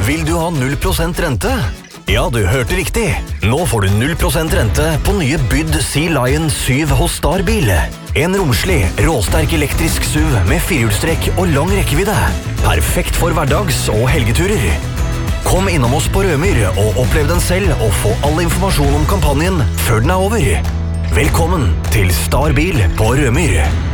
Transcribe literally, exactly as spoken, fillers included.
Vil du ha null prosent rente? Ja, du hørte riktig. Nå får du null prosent rente på nye Bydd Sea Lion syv hos Starbil. En romslig, råsterk elektrisk S U V med firehjulstrekk og lang rekkevidde. Perfekt for hverdags- og helgeturer. Kom innom oss på Rømyr og opplev den selv og få all informasjon om kampanjen før den er over. Velkommen til Starbil på Rømyr.